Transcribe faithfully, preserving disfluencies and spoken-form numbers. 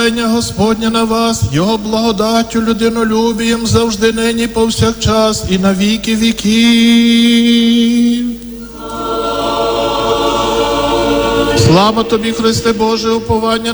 Господня на вас, Його благодаттю, людинолюбієм завжди, нині, повсякчас і на віки віків. Слава тобі, Христе Боже, уповання